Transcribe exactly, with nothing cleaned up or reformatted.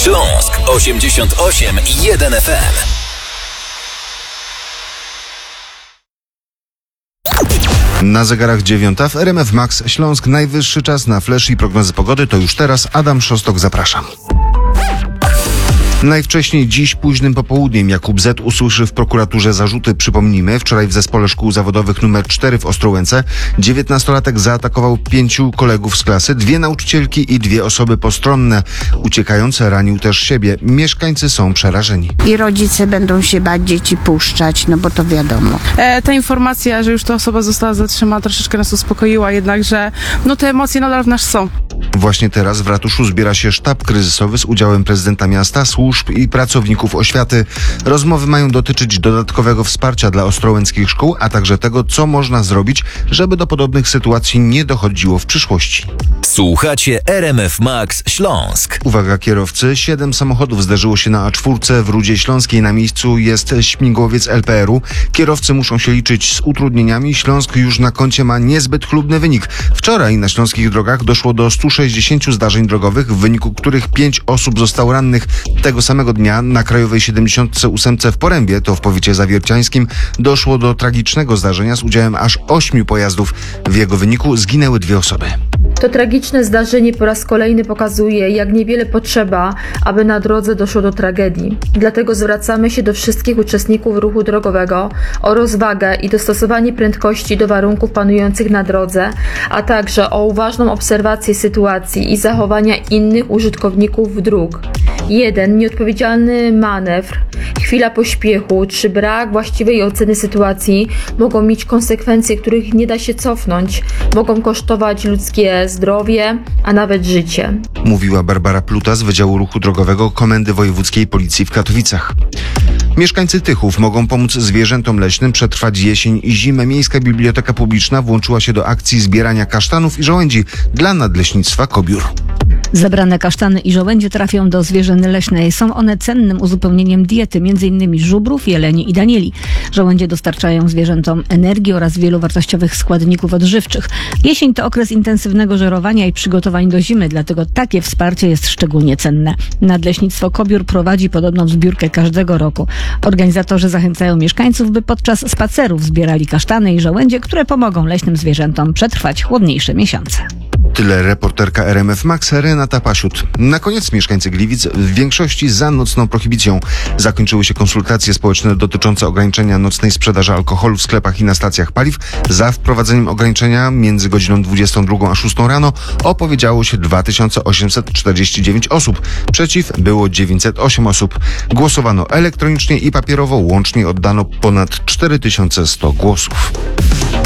Śląsk osiemdziesiąt osiem i jeden F M. Na zegarach dziewiąta w R M F Max Śląsk. Najwyższy czas na flash i prognozy pogody. To już teraz Adam Szostok, zapraszam. Najwcześniej dziś późnym popołudniem Jakub Z. usłyszy w prokuraturze zarzuty. Przypomnijmy, wczoraj w Zespole Szkół Zawodowych numer cztery w Ostrołęce dziewiętnastolatek zaatakował pięciu kolegów z klasy, dwie nauczycielki i dwie osoby postronne. Uciekając ranił też siebie. Mieszkańcy są przerażeni. I rodzice będą się bać dzieci puszczać, no bo to wiadomo. E, ta informacja, że już ta osoba została zatrzymana, troszeczkę nas uspokoiła, jednakże no te emocje nadal w nas są. Właśnie teraz w ratuszu zbiera się sztab kryzysowy z udziałem prezydenta miasta, służb i pracowników oświaty. Rozmowy mają dotyczyć dodatkowego wsparcia dla ostrołęckich szkół, a także tego, co można zrobić, żeby do podobnych sytuacji nie dochodziło w przyszłości. Słuchacie R M F Max Śląsk. Uwaga kierowcy, siedem samochodów zderzyło się na A cztery w Rudzie Śląskiej. Na miejscu jest śmigłowiec L P R u. Kierowcy muszą się liczyć z utrudnieniami. Śląsk już na koncie ma niezbyt chlubny wynik. Wczoraj na śląskich drogach doszło do stu sześćdziesięciu zdarzeń drogowych, w wyniku których pięć osób zostało rannych. Tego samego dnia na Krajowej siedemdziesiąt osiem w Porębie, to w powiecie zawierciańskim, doszło do tragicznego zdarzenia z udziałem aż ośmiu pojazdów. W jego wyniku zginęły dwie osoby. To tragiczne zdarzenie po raz kolejny pokazuje, jak niewiele potrzeba, aby na drodze doszło do tragedii. Dlatego zwracamy się do wszystkich uczestników ruchu drogowego o rozwagę i dostosowanie prędkości do warunków panujących na drodze, a także o uważną obserwację sytuacji i zachowania innych użytkowników dróg. jeden. Nieodpowiedzialny manewr, chwila pośpiechu czy brak właściwej oceny sytuacji mogą mieć konsekwencje, których nie da się cofnąć. Mogą kosztować ludzkie zdrowie, a nawet życie. Mówiła Barbara Pluta z Wydziału Ruchu Drogowego Komendy Wojewódzkiej Policji w Katowicach. Mieszkańcy Tychów mogą pomóc zwierzętom leśnym przetrwać jesień i zimę. Miejska Biblioteka Publiczna włączyła się do akcji zbierania kasztanów i żołędzi dla Nadleśnictwa Kobiór. Zebrane kasztany i żołędzie trafią do zwierzyny leśnej. Są one cennym uzupełnieniem diety, między innymi żubrów, jeleni i danieli. Żołędzie dostarczają zwierzętom energii oraz wielu wartościowych składników odżywczych. Jesień to okres intensywnego żerowania i przygotowań do zimy, dlatego takie wsparcie jest szczególnie cenne. Nadleśnictwo Kobiór prowadzi podobną zbiórkę każdego roku. Organizatorzy zachęcają mieszkańców, by podczas spacerów zbierali kasztany i żołędzie, które pomogą leśnym zwierzętom przetrwać chłodniejsze miesiące. Tyle reporterka R M F Max Renata Pasiut. Na koniec mieszkańcy Gliwic w większości za nocną prohibicją. Zakończyły się konsultacje społeczne dotyczące ograniczenia nocnej sprzedaży alkoholu w sklepach i na stacjach paliw. Za wprowadzeniem ograniczenia między godziną dwudziestą drugą a szóstą rano opowiedziało się dwa tysiące osiemset czterdzieści dziewięć osób. Przeciw było dziewięćset osiem osób. Głosowano elektronicznie i papierowo. Łącznie oddano ponad cztery tysiące sto głosów.